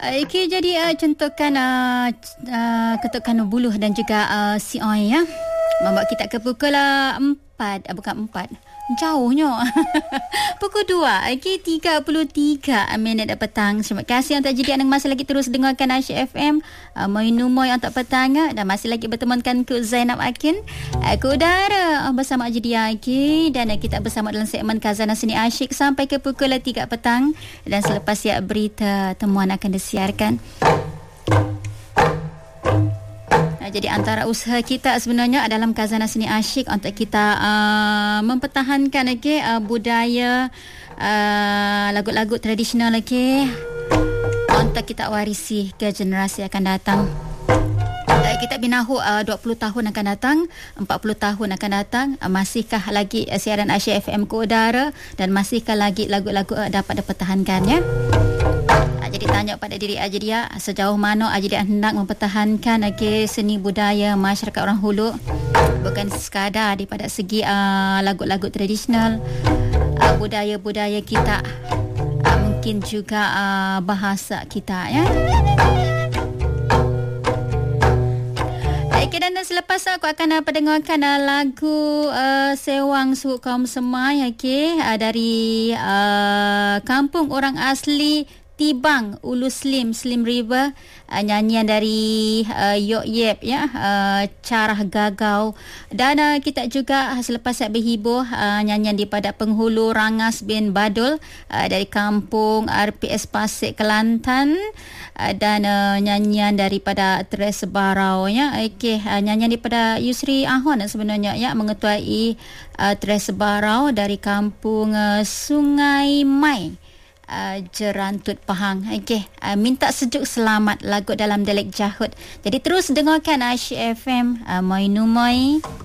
Okay, jadi contohkan ketukan buluh dan juga sioi ya. Membawa kita ke pukul 4, bukan 4. Jauhnya. Pukul 2. Okay, 33 minit petang. Terima kasih untuk jadi anda masih lagi terus dengarkan Asyik FM. Moy untuk petang. Dan masih lagi bertemankan ku Zainab Akin. Ku udara bersama Ajidia. Okay. Dan kita bersama dalam segmen Khazanah Seni Asyik sampai ke pukul 3 petang. Dan selepas siap berita, temuan akan disiarkan. Jadi antara usaha kita sebenarnya dalam Khazanah Seni Asyik untuk kita mempertahankan budaya lagu-lagu tradisional untuk kita warisi ke generasi akan datang. Kita binahu 20 tahun akan datang, 40 tahun akan datang, masihkah lagi siaran Asyik FM ke udara dan masihkah lagi lagu-lagu dapat dipertahankan ya? Jadi tanya pada diri Ajidia, sejauh mana Ajidia hendak mempertahankan seni budaya masyarakat orang Hulu, bukan sekadar daripada segi lagu-lagu tradisional, budaya-budaya kita, mungkin juga bahasa kita ya. Okay, dan selepas aku akan pendengarkan lagu Sewang Suku Kaum Semai dari kampung orang asli Tibang, Ulu Slim River, nyanyian dari Yok Yep ya, Carah Gagau. Dan kita juga selepas saya berhibur nyanyian daripada penghulu Rangas bin Badul dari kampung RPS Pasir Kelantan, dan nyanyian daripada Tres Barau ya. Okey, nyanyian daripada Yusri Ahon sebenarnya ya, mengetuai Tres Barau dari kampung Sungai Mai, Jerantut Pahang. Okey, minta sejuk selamat, lagu dalam dialek Jahud. Jadi terus dengarkan Asyik FM. Moi nu moi.